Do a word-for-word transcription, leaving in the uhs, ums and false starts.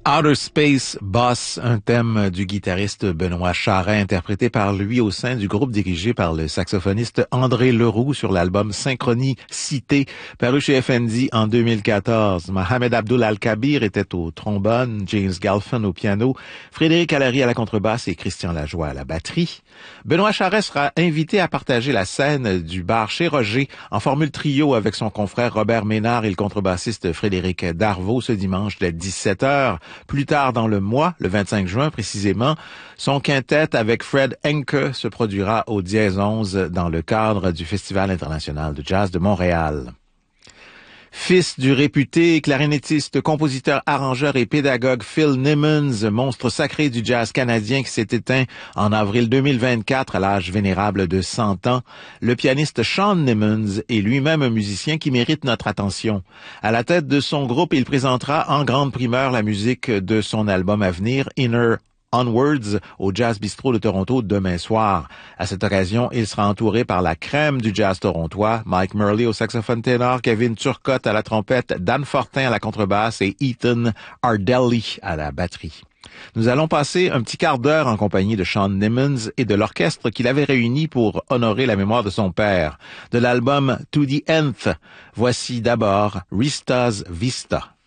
Outer Space Boss, un thème du guitariste Benoît Charest, interprété par lui au sein du groupe dirigé par le saxophoniste André Leroux sur l'album Synchronie Cité, paru chez F N D en deux mille quatorze. Mohamed Abdul Al-Kabir était au trombone, James Galfin au piano, Frédéric Allary à la contrebasse et Christian Lajoie à la batterie. Benoît Charest sera invité à partager la scène du bar chez Roger en formule trio avec son confrère Robert Ménard et le contrebassiste Frédéric Darvaux ce dimanche dès dix-sept heures. Plus tard dans le mois, le vingt-cinq juin précisément, son quintet avec Fred Henke se produira au Dièse onze dans le cadre du Festival international de jazz de Montréal. Fils du réputé clarinettiste, compositeur, arrangeur et pédagogue Phil Nimmons, monstre sacré du jazz canadien qui s'est éteint en avril deux mille vingt-quatre à l'âge vénérable de cent ans, le pianiste Sean Nimmons est lui-même un musicien qui mérite notre attention. À la tête de son groupe, il présentera en grande primeur la musique de son album à venir, Inner Onwards, au Jazz Bistro de Toronto demain soir. À cette occasion, il sera entouré par la crème du jazz torontois, Mike Murley au saxophone ténor, Kevin Turcotte à la trompette, Dan Fortin à la contrebasse et Ethan Ardelli à la batterie. Nous allons passer un petit quart d'heure en compagnie de Sean Nimmons et de l'orchestre qu'il avait réuni pour honorer la mémoire de son père. De l'album To the Nth, voici d'abord Rista's Vista.